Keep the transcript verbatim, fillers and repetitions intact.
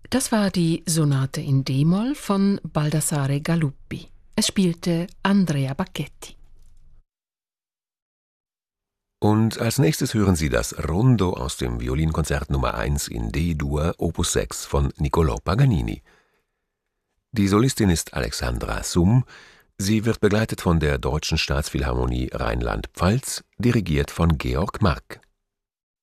Das war die Sonate in D-Moll von Baldassare Galuppi. Es spielte Andrea Bacchetti. Und als nächstes hören Sie das Rondo aus dem Violinkonzert Nummer eins in D-Dur Opus sechs von Niccolò Paganini. Die Solistin ist Alexandra Summ. Sie wird begleitet von der Deutschen Staatsphilharmonie Rheinland-Pfalz, dirigiert von Georg Mark.